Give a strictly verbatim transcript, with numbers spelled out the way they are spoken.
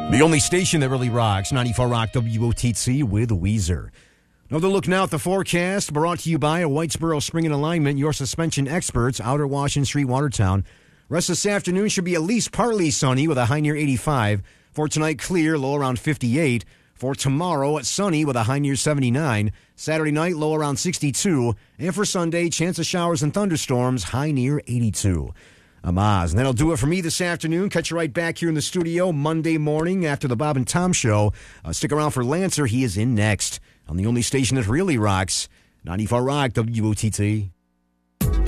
The only station that really rocks, ninety-four Rock W O T C with Weezer. Another look now at the forecast, brought to you by a Whitesboro Spring and Alignment, your suspension experts, Outer Washington Street, Watertown. Rest of this afternoon should be at least partly sunny with a high near eighty-five. For tonight, clear, low around fifty-eight. For tomorrow, sunny with a high near seventy-nine. Saturday night, low around sixty-two. And for Sunday, chance of showers and thunderstorms, high near eighty-two. I'm Oz, and that'll do it for me this afternoon. Catch you right back here in the studio Monday morning after the Bob and Tom Show. Uh, stick around for Lancer. He is in next on the only station that really rocks, ninety-four Rock W O T T.